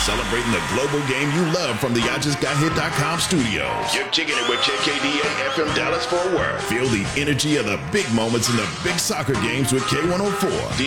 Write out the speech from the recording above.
celebrating the global game you love from the IJustGotHit.com studios. You're kicking it with KKDA FM Dallas Fort Worth. Feel the energy of the big moments in the big soccer games with K104.